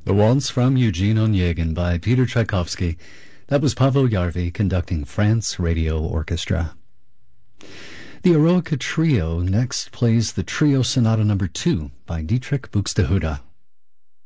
The Waltz from Eugene Onegin by Peter Tchaikovsky. That was Paavo Järvi conducting France Radio Orchestra. The Eroica Trio next plays the Trio Sonata No. 2 by Dietrich Buxtehude.